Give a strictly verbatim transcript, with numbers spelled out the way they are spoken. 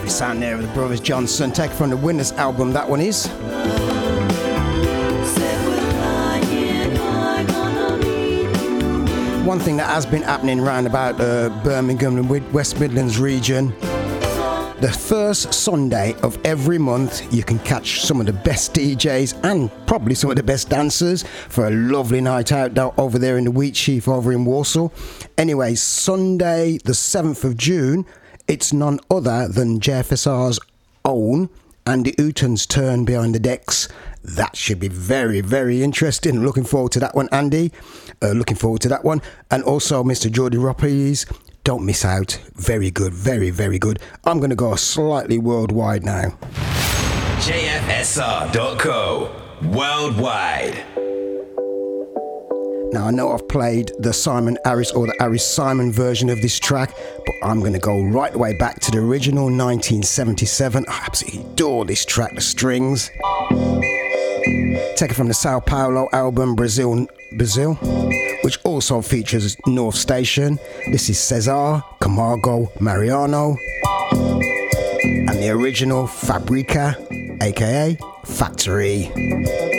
Sound there of the Brothers Johnson, taken from the Winners album, that one is. One thing that has been happening around about uh, Birmingham and West Midlands region, the first Sunday of every month you can catch some of the best D Js and probably some of the best dancers for a lovely night out over there in the Wheat Sheaf over in Walsall. Anyway, Sunday the seventh of June, it's none other than J F S R's own Andy Hooton's turn behind the decks. That should be very, very interesting. Looking forward to that one, Andy. Uh, looking forward to that one. And also Mister Geordie Roppies. Don't miss out. Very good, very, very good. I'm going to go slightly worldwide now. J F S R dot co. Worldwide. Now, I know I've played the Simon Harris or the Harris Simon version of this track, but I'm going to go right the way back to the original nineteen seventy-seven. I absolutely adore this track, the strings. Taken from the Sao Paulo album, Brazil, Brazil, which also features North Station. This is Cesar Camargo Mariano and the original Fabrica, aka Factory.